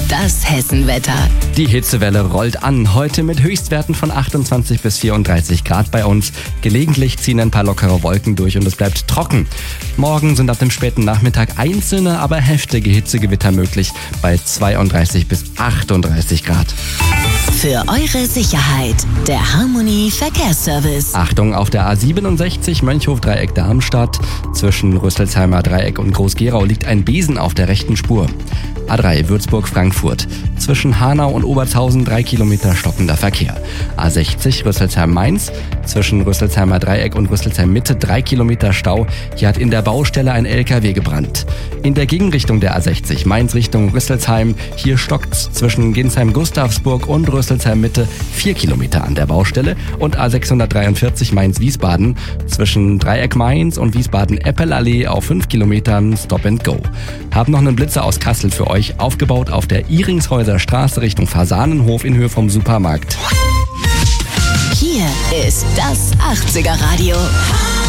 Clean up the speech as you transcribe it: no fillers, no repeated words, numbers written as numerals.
Das Hessenwetter. Die Hitzewelle rollt an. Heute mit Höchstwerten von 28 bis 34 Grad bei uns. Gelegentlich ziehen ein paar lockere Wolken durch und es bleibt trocken. Morgen sind ab dem späten Nachmittag einzelne, aber heftige Hitzegewitter möglich bei 32 bis 38 Grad. Für eure Sicherheit, der Harmony Verkehrsservice. Achtung, auf der A67 Mönchhof-Dreieck Darmstadt. Zwischen Rüsselsheimer Dreieck und Groß-Gerau liegt ein Besen auf der rechten Spur. A3 Würzburg-Frankfurt. Zwischen Hanau und Obertshausen 3 Kilometer stockender Verkehr. A60 Rüsselsheim-Mainz. Zwischen Rüsselsheimer Dreieck und Rüsselsheim-Mitte 3 Kilometer Stau. Hier hat in der Baustelle ein LKW gebrannt. In der Gegenrichtung der A60 Mainz Richtung Rüsselsheim. Hier stockt's zwischen Ginsheim-Gustavsburg und Rüsselsheim-Mitte 4 Kilometer an der Baustelle. Und A643 Mainz-Wiesbaden. Zwischen Dreieck Mainz und Wiesbaden-Eppelallee auf 5 Kilometern Stop and Go. Haben noch einen Blitzer aus Kassel für euch, aufgebaut auf der Iringshäuser Straße Richtung Fasanenhof in Höhe vom Supermarkt. Hier ist das 80er Radio.